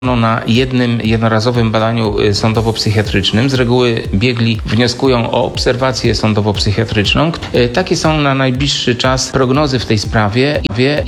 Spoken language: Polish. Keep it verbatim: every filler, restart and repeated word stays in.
na jednym jednorazowym badaniu sądowo-psychiatrycznym. Z reguły biegli wnioskują o obserwację sądowo-psychiatryczną. Takie są na najbliższy czas prognozy w tej sprawie